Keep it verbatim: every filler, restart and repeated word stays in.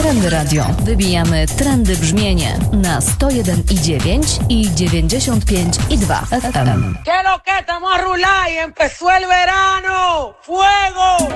Trendy Radio. Wybijamy trendy brzmienie na sto jeden i dziewięć i dziewięćdziesiąt pięć i dwa F M. ¿Qué lo que estamos a rular y empezó el verano? ¡Fuego!